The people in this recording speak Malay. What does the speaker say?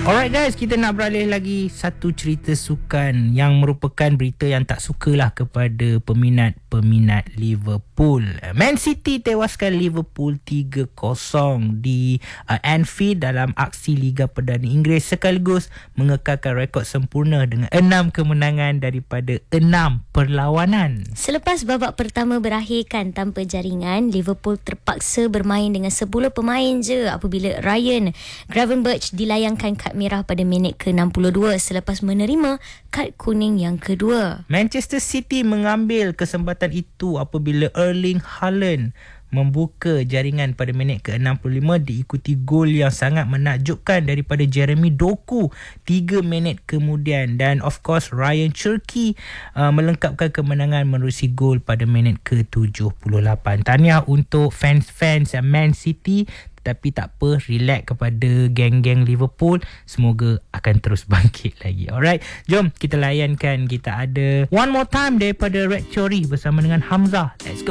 Alright guys, kita nak beralih lagi satu cerita sukan yang merupakan berita yang tak sukalah kepada peminat Liverpool. Man City tewaskan Liverpool 3-0 di Anfield dalam aksi Liga Perdana Inggeris sekaligus mengekalkan rekod sempurna dengan 6 kemenangan daripada 6 perlawanan. Selepas babak pertama berakhirkan tanpa jaringan, Liverpool terpaksa bermain dengan 10 pemain je apabila Ryan Gravenberch dilayangkan kad merah pada minit ke-62 selepas menerima kad kuning yang kedua. Manchester City mengambil kesempatan itu apabila Erling Haaland membuka jaringan pada minit ke-65 diikuti gol yang sangat menakjubkan daripada Jeremy Doku 3 minit kemudian, dan of course Ryan Cherki melengkapkan kemenangan menerusi gol pada minit ke-78. Tahniah untuk fans-fans Man City, tapi tak apa, relax kepada geng-geng Liverpool, semoga akan terus bangkit lagi. Alright, jom kita layankan, kita ada One More Time daripada Red Chori bersama dengan Hamzah. Let's go.